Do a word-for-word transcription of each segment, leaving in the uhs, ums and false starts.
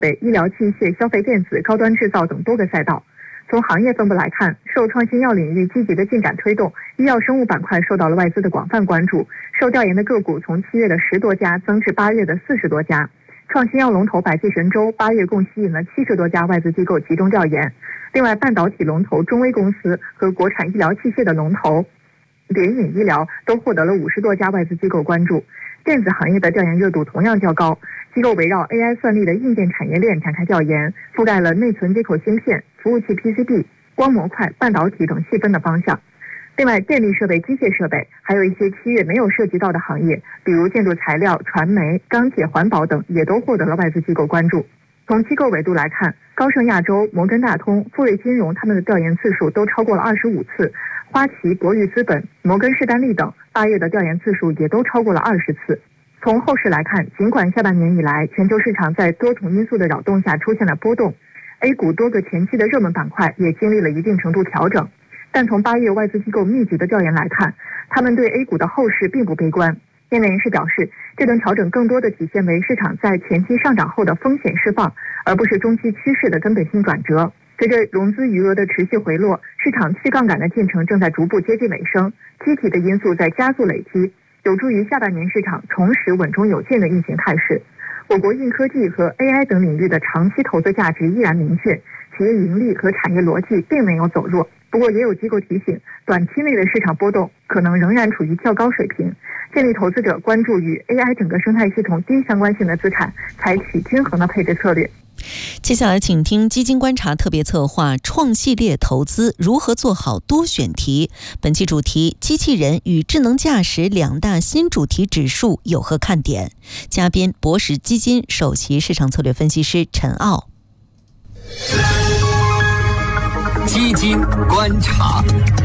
备、医疗器械、消费电子、高端制造等多个赛道。从行业分布来看，受创新药领域积极的进展推动，医药生物板块受到了外资的广泛关注。受调研的个股从七月的十多家增至八月的四十多家。创新药龙头百济神州八月共吸引了七十多家外资机构集中调研。另外，半导体龙头中微公司和国产医疗器械的龙头联影医疗都获得了五十多家外资机构关注。电子行业的调研热度同样较高，机构围绕 A I 算力的硬件产业链展开调研，覆盖了内存接口芯片、服务器 P C B、光模块、半导体等细分的方向。另外，电力设备、机械设备，还有一些七月没有涉及到的行业，比如建筑材料、传媒、钢铁、环保等，也都获得了外资机构关注。从机构维度来看，高盛亚洲、摩根大通、富瑞金融他们的调研次数都超过了二十五次，花旗、博裕资本、摩根士丹利等八月的调研次数也都超过了二十次。从后市来看，尽管下半年以来全球市场在多重因素的扰动下出现了波动， A 股多个前期的热门板块也经历了一定程度调整，但从八月外资机构密集的调研来看，他们对 A 股的后市并不悲观。业内人士表示，这轮调整更多的体现为市场在前期上涨后的风险释放，而不是中期趋势的根本性转折。随着融资余额的持续回落，市场去杠杆的进程正在逐步接近尾声，积极的因素在加速累积，有助于下半年市场重拾稳中有进的运行态势。我国硬科技和 A I 等领域的长期投资价值依然明确，企业盈利和产业逻辑并没有走弱。不过也有机构提醒，短期内的市场波动可能仍然处于较高水平，建议投资者关注与 A I 整个生态系统低相关性的资产，采取均衡的配置策略。 接下来请听基金观察特别策划创系列投资如何做好多选题。本期主题：机器人与智能驾驶两大新主题指数有何看点？嘉宾：博时基金首席市场策略分析师陈傲。 基金观察。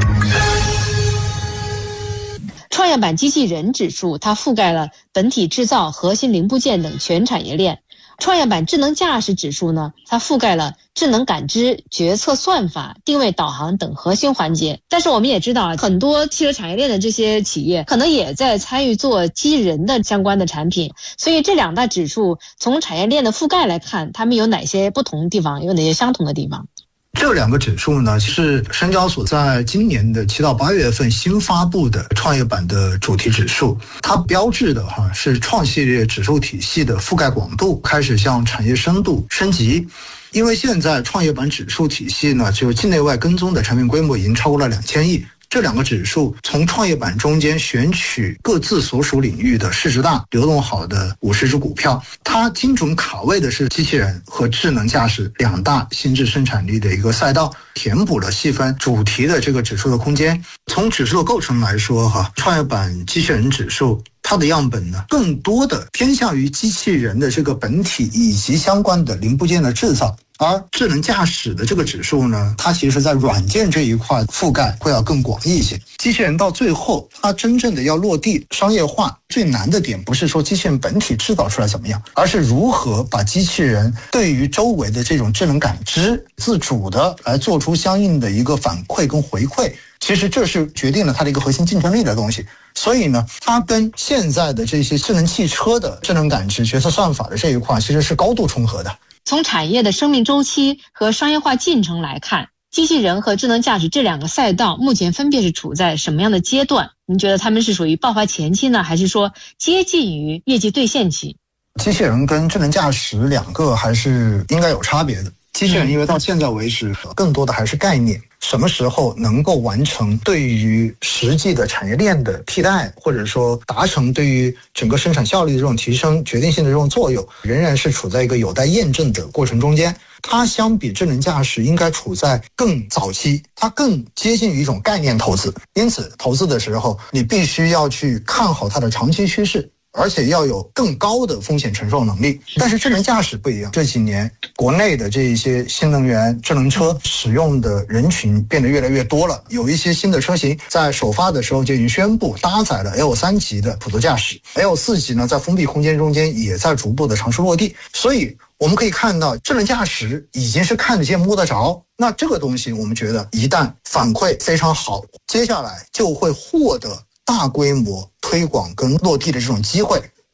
创业板机器人指数，它覆盖了本体制造、核心零部件等全产业链。创业板智能驾驶指数呢，它覆盖了智能感知、决策算法、定位导航等核心环节。但是我们也知道，很多汽车产业链的这些企业可能也在参与做机器人的相关的产品，所以这两大指数从产业链的覆盖来看，它们有哪些不同的地方，有哪些相同的地方？ 这两个指数呢，是深交所在今年的七到八月份新发布的创业板的主题指数，它标志的哈是创系列指数体系的覆盖广度开始向产业深度升级。因为现在创业板指数体系呢，就境内外跟踪的产品规模已经超过了两千亿。这两个指数从创业板中间选取各自所属领域的市值大、流动好的五十只股票，它精准卡位的是机器人和智能驾驶两大新质生产力的一个赛道，填补了细分主题的这个指数的空间。从指数的构成来说，哈，创业板机器人指数它的样本呢，更多的偏向于机器人的这个本体以及相关的零部件的制造。而智能驾驶的这个指数呢，它其实在软件这一块覆盖会要更广义一些。机器人到最后它真正的要落地商业化，最难的点不是说机器人本体制造出来怎么样，而是如何把机器人对于周围的这种智能感知自主的来做出相应的一个反馈跟回馈。其实这是决定了它的一个核心竞争力的东西。所以呢，它跟现在的这些智能汽车的智能感知、决策算法的这一块其实是高度重合的。 从产业的生命周期和商业化进程来看，机器人和智能驾驶这两个赛道目前分别是处在什么样的阶段？您觉得他们是属于爆发前期呢，还是说接近于业绩兑现期？ 机器人跟智能驾驶两个还是应该有差别的。机器人因为到现在为止更多的还是概念，什么时候能够完成对于实际的产业链的替代，或者说达成对于整个生产效率的这种提升决定性的这种作用，仍然是处在一个有待验证的过程中间。它相比智能驾驶应该处在更早期，它更接近于一种概念投资，因此投资的时候你必须要去看好它的长期趋势，而且要有更高的风险承受能力。但是智能驾驶不一样，这几年国内的这一些新能源智能车使用的人群变得越来越多了，有一些新的车型在首发的时候就已经宣布搭载了 L 三 级的辅助驾驶， L 四 级呢在封闭空间中间也在逐步的尝试落地。所以我们可以看到智能驾驶已经是看得见摸得着，那这个东西我们觉得一旦反馈非常好，接下来就会获得大规模推广跟落地的这种机会。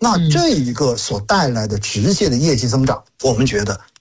那这一个所带来的直接的业绩增长，我们觉得